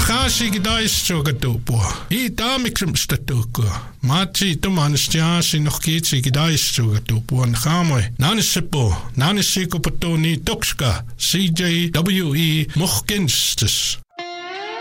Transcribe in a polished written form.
Nakashi gidaischo gatupo. I damikrim statuko. Machi tumanstiasi nog kietsi gidaischo gatupo. Nakamoy. Nanisipo. Nanisiko patoni tukska. CJWE Mochkinstes.